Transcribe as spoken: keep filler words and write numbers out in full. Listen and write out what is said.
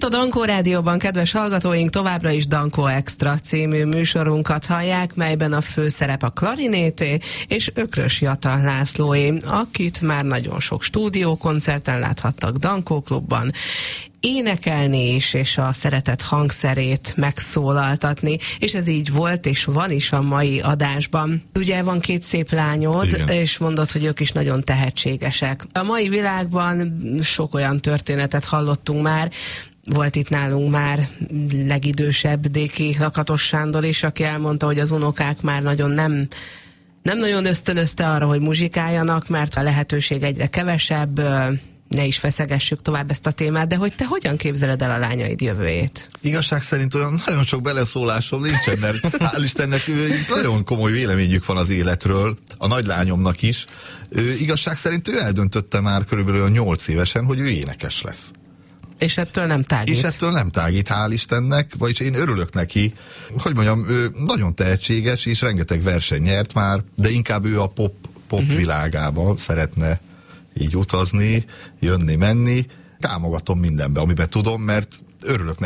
a Dankó Rádióban, kedves hallgatóink, továbbra is Dankó Extra című műsorunkat hallják, melyben a főszerep a klarinété és Ökrös Jata Lászlóé, akit már nagyon sok stúdiókoncerten láthattak Dankó Klubban, énekelni is, és a szeretett hangszerét megszólaltatni, és ez így volt, és van is a mai adásban. Ugye van két szép lányod, igen, és mondod, hogy ők is nagyon tehetségesek. A mai világban sok olyan történetet hallottunk már, volt itt nálunk már legidősebb Déki Lakatos Sándor is, aki elmondta, hogy az unokák már nagyon nem nem nagyon ösztönözte arra, hogy muzsikáljanak, mert a lehetőség egyre kevesebb, ne is feszegessük tovább ezt a témát, de hogy te hogyan képzeled el a lányaid jövőjét? Igazság szerint olyan nagyon sok beleszólásom nincsen, mert hál' Istennek nagyon komoly véleményük van az életről, a nagylányomnak is. Ő, igazság szerint ő eldöntötte már körülbelül nyolc évesen, hogy ő énekes lesz. És ettől nem tágít. És ettől nem tágít, hál' Istennek, vagyis én örülök neki. Hogy mondjam, ő nagyon tehetséges, és rengeteg verseny nyert már, de inkább ő a pop, pop uh-huh. világában szeretne így utazni, jönni, menni. Támogatom mindenbe, amiben tudom, mert örülök neki.